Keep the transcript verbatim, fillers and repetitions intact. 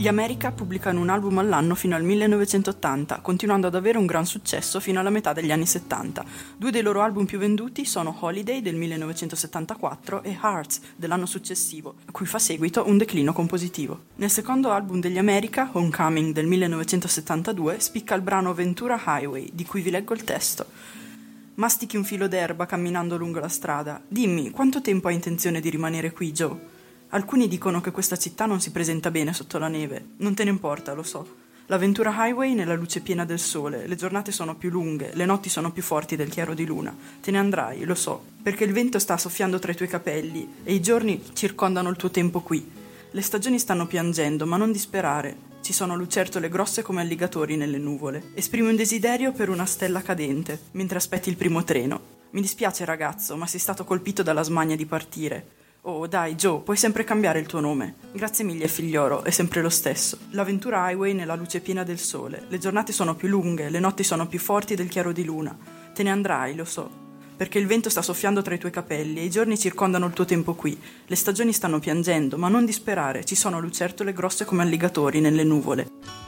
Gli America pubblicano un album all'anno fino al millenovecentottanta, continuando ad avere un gran successo fino alla metà degli anni settanta. Due dei loro album più venduti sono Holiday del millenovecentosettantaquattro e Hearts dell'anno successivo, a cui fa seguito un declino compositivo. Nel secondo album degli America, Homecoming del millenovecentosettantadue, spicca il brano Ventura Highway, di cui vi leggo il testo. Mastichi un filo d'erba camminando lungo la strada. Dimmi, quanto tempo hai intenzione di rimanere qui, Joe? Alcuni dicono che questa città non si presenta bene sotto la neve. Non te ne importa, lo so. La Ventura Highway nella luce piena del sole. Le giornate sono più lunghe, le notti sono più forti del chiaro di luna. Te ne andrai, lo so, perché il vento sta soffiando tra i tuoi capelli e i giorni circondano il tuo tempo qui. Le stagioni stanno piangendo, ma non disperare. Ci sono lucertole grosse come alligatori nelle nuvole. Esprimi un desiderio per una stella cadente, mentre aspetti il primo treno. Mi dispiace, ragazzo, ma sei stato colpito dalla smania di partire. Oh, dai, Joe, puoi sempre cambiare il tuo nome. Grazie mille, figlioro, è sempre lo stesso. La Ventura Highway nella luce piena del sole. Le giornate sono più lunghe, le notti sono più forti del chiaro di luna. Te ne andrai, lo so, perché il vento sta soffiando tra i tuoi capelli e i giorni circondano il tuo tempo qui. Le stagioni stanno piangendo, ma non disperare, ci sono lucertole grosse come alligatori nelle nuvole.